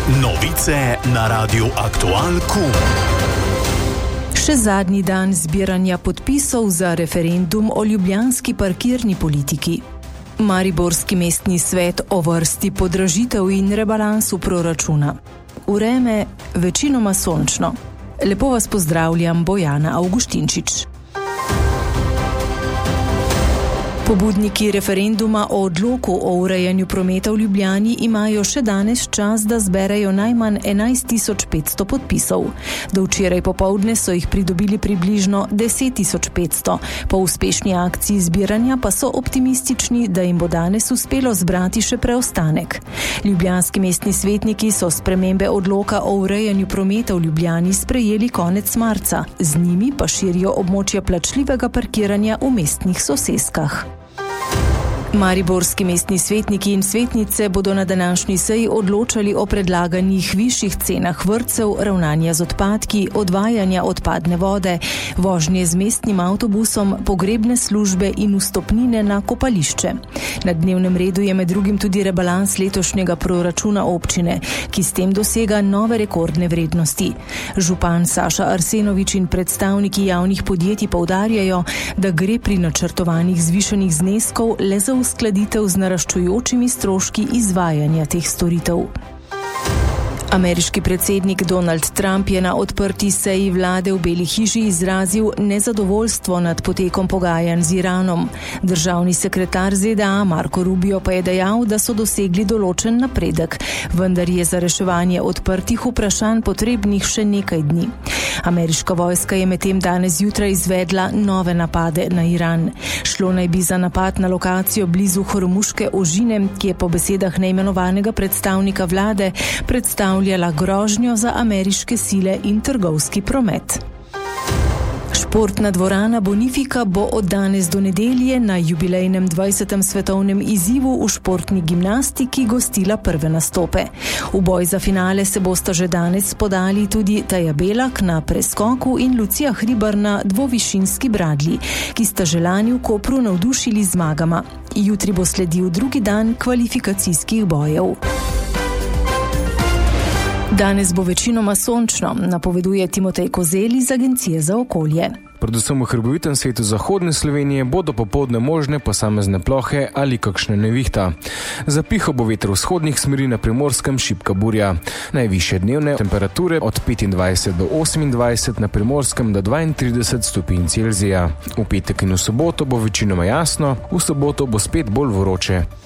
Novice na Radiu Aktual.com. Še zadnji dan zbiranja podpisov za referendum o ljubljanski parkirni politiki. Mariborski mestni svet o vrsti podražitev in rebalansu proračuna. Vreme večinoma sončno. Lepo vas pozdravljam, Bojana Avguštinčič. Pobudniki referenduma o odloku o urejanju prometa v Ljubljani imajo še danes čas, da zberejo najmanj 11.500 podpisov. Do včeraj popoldne so jih pridobili približno 10.500. Po uspešni akciji zbiranja pa so optimistični, da jim bo danes uspelo zbrati še preostanek. Ljubljanski mestni svetniki so spremembe odloka o urejanju prometa v Ljubljani sprejeli konec marca. Z njimi pa širijo območja plačljivega parkiranja v mestnih soseskah. Mariborski mestni svetniki in svetnice bodo na današnji seji odločali o predlaganih višjih cenah vrtcev, ravnanja z odpadki, odvajanja odpadne vode, vožnje z mestnim avtobusom, pogrebne službe in vstopnine na kopališče. Na dnevnem redu je med drugim tudi rebalans letošnjega proračuna občine, ki s tem dosega nove rekordne vrednosti. Župan Saša Arsenovič in predstavniki javnih podjetij poudarjajo, da gre pri načrtovanih zvišanih zneskov le za uskladitev z naraščujočimi stroški izvajanja teh storitev. Ameriški predsednik Donald Trump je na odprti seji vlade v Beli hiši izrazil nezadovoljstvo nad potekom pogajanj z Iranom. Državni sekretar ZDA Marco Rubio pa je dejal, da so dosegli določen napredek, vendar je za reševanje odprtih vprašanj potrebnih še nekaj dni. Ameriška vojska je medtem danes zjutraj izvedla nove napade na Iran. Šlo naj bi za napad na lokacijo blizu Hormuške ožine, ki je po besedah neimenovanega predstavnika vlade predstavljala grožnjo za ameriške sile in trgovski promet. Športna dvorana Bonifika bo od danes do nedelje na jubilejnem 20. svetovnem izzivu v športni gimnastiki gostila prve nastope. V boj za finale se bosta že danes podali tudi Taja Belak na preskoku in Lucija Hribar na dvovišinski bradlji, ki sta že lani v Kopru navdušili zmagama. Jutri bo sledil drugi dan kvalifikacijskih bojev. Danes bo večinoma sončno, napoveduje Timotej Kozel iz Agencije za okolje. Predvsem v hrbovitem svetu zahodne Slovenije bodo popoldne možne posamezne plohe ali kakšne nevihta. Za piho bo veter vzhodnih smeri, na Primorskem šibka burja. Najvišje dnevne temperature od 25 do 28, na Primorskem do 32 stopinj Celzija. V petek in v soboto bo večinoma jasno, v soboto bo spet bolj vroče.